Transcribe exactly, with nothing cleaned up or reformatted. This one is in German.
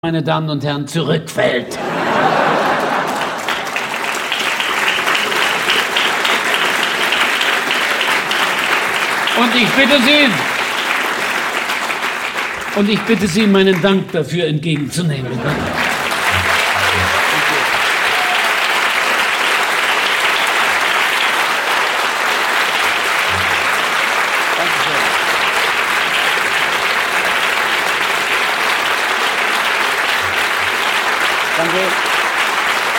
meine Damen und Herren, zurückfällt. Und ich bitte Sie, und ich bitte Sie, meinen Dank dafür entgegenzunehmen. Danke.